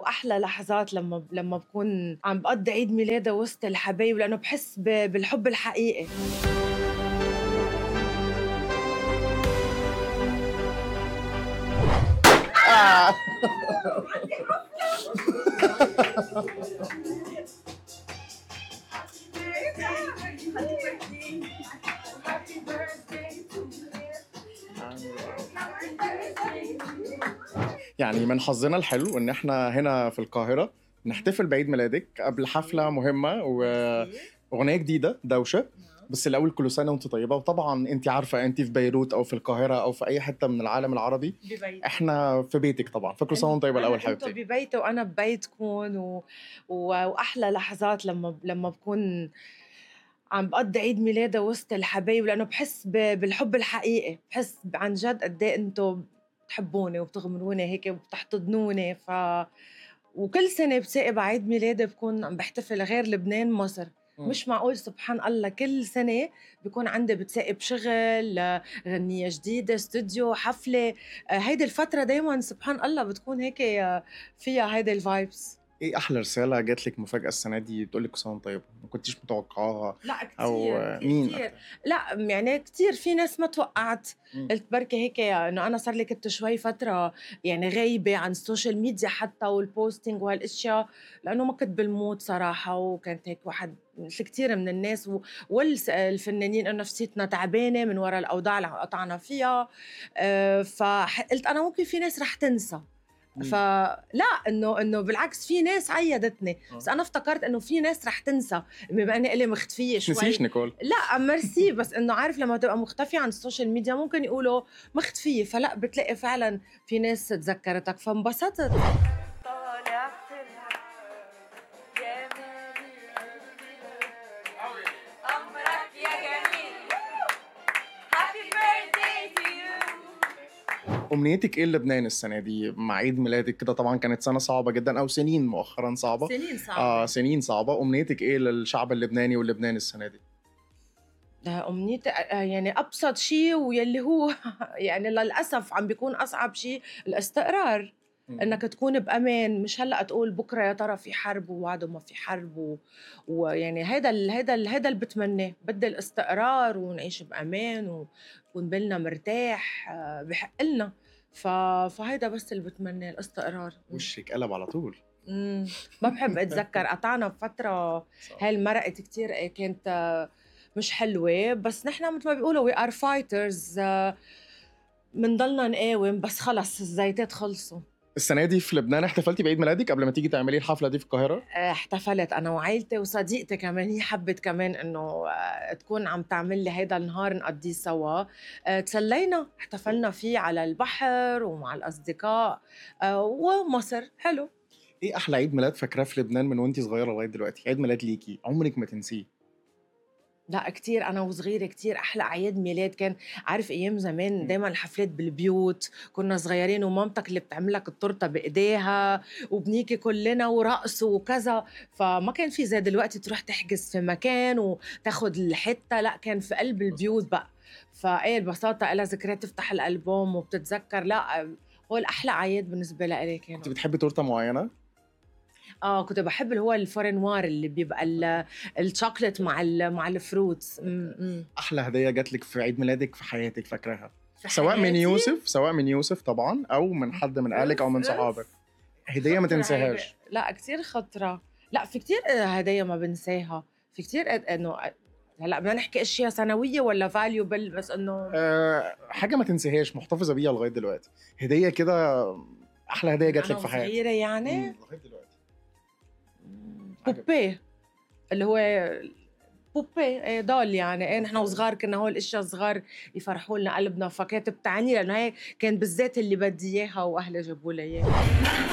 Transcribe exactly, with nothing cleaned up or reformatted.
واحلى لحظات لما لما بكون عم بقضي عيد ميلادي وسط الحبايب، لانه بحس ب- بالحب الحقيقي. آه. يعني من حظنا الحلو ان احنا هنا في القاهرة نحتفل بعيد ميلادك قبل حفلة مهمة واغنية جديدة دوشة. بس الاول كل سنة وانت طيبة، وطبعا انت عارفة انت في بيروت او في القاهرة او في اي حتة من العالم العربي ببيتي احنا في بيتك طبعا، فكل سنة وانت طيبة الاول انتوا حبيبتي. ببيتي وانا ببيتكم و... و... واحلى لحظات لما لما بكون عم بقضي عيد ميلادي وسط الحبايب، لانه بحس ب... بالحب الحقيقي. بحس عن جد قد ايه انتم بتحبوني وبتغمروني هيك وبتحتضنوني. ف وكل سنه بتلاقي بعيد ميلادي بكون عم بحتفل غير لبنان مصر. مم. مش معقول سبحان الله كل سنة بيكون عندي بتلاقي بشغل آه، غنية جديدة، استوديو، حفلة. آه، هيدي الفترة دايما سبحان الله بتكون هيك آه، فيها هيدي الفايبس. ايه احلى رسالة جات لك مفاجأة السنة دي بتقول لك كل سنة وانت طيبة ما كنتيش متوقعاها؟ لا او كتير مين كتير. اكتر؟ لا يعني كتير في ناس ما توقعت. مم. قلت بركي هيك انه انا صار لي كنت شوي فتره يعني غايبه عن السوشيال ميديا حتى والبوستينج وهالاشياء، لانه ما كنت بالمود صراحه، وكانت هيك واحد مثل كتير من الناس والفنانين انه نفسيتنا تعبانه من وراء الاوضاع اللي قطعنا فيها. آه، فقلت انا ممكن في ناس رح تنسى. مم. فلا انه انه بالعكس في ناس عيدتني، آه. بس انا افتكرت انه في ناس رح تنسى بما اني إلي مختفيه شوي. نسيش نيكول. لا ميرسي، بس انه عارف لما تبقى مختفيه عن السوشيال ميديا ممكن يقولوا مختفيه، فلا بتلاقي فعلا في ناس تذكرتك، فانبسطت. طالع في يا أمرك يا جميل. Happy birthday to you. امنيتك ايه لبنان السنة دي مع عيد ميلادك كده؟ طبعا كانت سنة صعبة جدا او سنين مؤخرا صعبة. سنين صعبة. اه سنين صعبة. امنيتك ايه للشعب اللبناني واللبنان السنة دي؟ ده أمنيتي آه، يعني أبسط شيء واللي هو يعني للأسف عم بيكون أصعب شيء الاستقرار. مم. انك تكون بامان، مش هلا تقول بكره يا ترى في حرب ووعده ما في حرب و... ويعني هيدا ال... هيدا ال... هيدا اللي بتمناه. بدي الاستقرار ونعيش بامان ويكون بالنا مرتاح، آه، بحق لنا. ف... فهيدا بس اللي بتمناه، الاستقرار. وشك قلب على طول. مم. ما بحب اتذكر، قطعنا بفتره صح. هاي المرقت كتير كانت آه، مش حلوه، بس نحن مثل ما بيقولوا وي ار فايترز، بنضلنا نقاوم، بس خلص الزيتات خلصوا. السنة دي في لبنان احتفلتي بعيد ميلادك قبل ما تيجي تعملي الحفلة دي في القاهرة؟ آه، احتفلت انا وعائلتي وصديقتي كمان، هي حبت كمان انه آه، تكون عم تعمل لي هيدا النهار نقضيه سوا. آه، تسلينا، احتفلنا فيه على البحر ومع الاصدقاء آه، ومصر حلو. ايه احلى عيد ميلاد فاكراه في لبنان من وانتي صغيرة لغاية دلوقتي؟ عيد ميلاد ليكي عمرك ما تنسيه. لا كتير، أنا وصغيرة كتير أحلى أعياد ميلاد كان. عارف أيام زمان دايما الحفلات بالبيوت، كنا صغيرين ومامتك اللي بتعملك التورتة بإيديها وبنيكي كلنا ورقص وكذا، فما كان في زي دلوقتي تروح تحجز في مكان وتاخد الحتة، لا كان في قلب البيوت بقى. فأي البساطة إلها ذكريات، تفتح الألبوم وبتتذكر. لا هو الأحلى عياد بالنسبة لي كانوا. كنت بتحبي تورتة معينة؟ اه كنت بحب اللي هو الفورنوار اللي بيبقى ال- الشوكليت مع ال مع الفروتس. م- م. احلى هدية جات لك في عيد ميلادك في حياتك فاكراها؟ في سواء من حياتي؟ يوسف سواء من يوسف طبعا او من حد من اهلك او من أوف، أوف. صحابك. هدية ما خطرة تنساهاش. هيدا. لا كتير خطرة. لا في كتير هدايا ما بنساها، في كتير قد- انه هلا بدنا نحكي اشياء سنوية ولا فاليوبل، بس انه أه حاجة ما تنساهاش محتفظة بيها لغاية دلوقتي، هدية كده احلى هدية جات انا لك في حياتك. وصغيرة يعني مم، لغاية دلوقتي. بوبي، اللي هو بوبي إيه، دول يعني. ايه نحن وصغار كنا هول الاشياء صغار يفرحوا لنا قلبنا، فكانت بتعني لانه هي كان بالذات اللي بدي اياها واهلي جابوا لي اياها.